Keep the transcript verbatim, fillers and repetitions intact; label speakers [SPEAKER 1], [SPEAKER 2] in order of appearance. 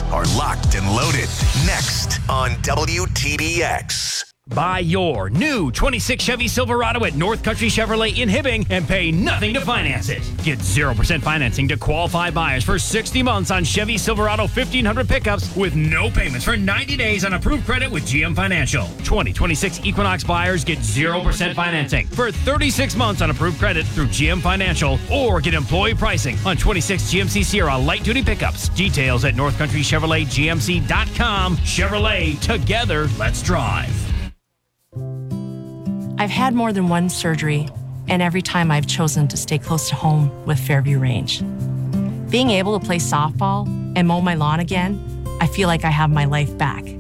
[SPEAKER 1] are locked and loaded. Next on W T B X.
[SPEAKER 2] Buy your new twenty-six Chevy Silverado at North Country Chevrolet in Hibbing and pay nothing to finance it. Get zero percent financing to qualified buyers for sixty months on Chevy Silverado fifteen hundred pickups with no payments for ninety days on approved credit with G M Financial. twenty twenty-six Equinox buyers get zero percent financing for thirty-six months on approved credit through G M Financial, or get employee pricing on twenty-six G M C Sierra light-duty pickups. Details at north country chevrolet g m c dot com. Chevrolet, together, let's drive.
[SPEAKER 3] I've had more than one surgery, and every time I've chosen to stay close to home with Fairview Range. Being able to play softball and mow my lawn again, I feel like I have my life back.